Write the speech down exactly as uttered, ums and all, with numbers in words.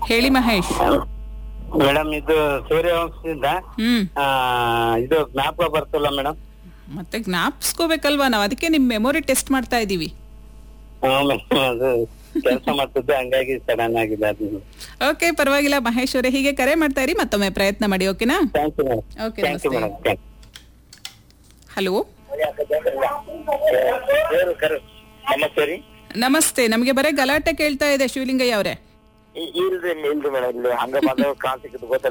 ಹೇಳಿ ಮಹೇಶ್. ಮೇಡಮ್ ಇದು ಸೂರ್ಯವಂಶದಿಂದ ಹ್ಮ್ ಆ, ಇದು ಜ್ಞಾಪಕ ಬರ್ತಲ್ಲ ಮೇಡಮ್. ಮತ್ತೆ ಜ್ಞಾಪಿಸ್ಕೋಬೇಕಲ್ವಾ ನಾವು, ಅದಕ್ಕೆ ನಿಮ್ ಮೆಮೊರಿ ಟೆಸ್ಟ್ ಮಾಡ್ತಾ ಇದೀವಿ. ಅದು ಕೆಲಸ ಮಾಡ್ತಿದ್ದೆ, ಹಂಗಾಗಿ ಸಡನ್ ಆಗಿದೆ ಅದು. ಓಕೆ, ಪರವಾಗಿಲ್ಲ ಮಹೇಶ್ ಅವರೇ, ಹೀಗೆ ಕರೆ ಮಾಡ್ತಾ ಇರಿ, ಮತ್ತೊಮ್ಮೆ ಪ್ರಯತ್ನ ಮಾಡಿ. ಓಕೆನಾ? Thank you madam. Okay, thank you ನಮಸ್ತೆ. ಮೇಡಮ್. ಹಲೋ, ನಮಸ್ತೆ ರೀ. ನಮಸ್ತೆ. ನಮ್ಗೆ ಬರೀ ಗಲಾಟೆ ಕೇಳ್ತಾ ಇದೆ ಶಿವಲಿಂಗಯ್ಯ ಅವರೇ. ಇಲ್ರಿ ಇಲ್ರಿ ಮೇಡಮ್, ಇಲ್ಲಿ ಹಂಗ ಬಂದಾಗ ಕಾಲ್ ಸಿಕ್ಕಿದ್ ಗೊತ್ತ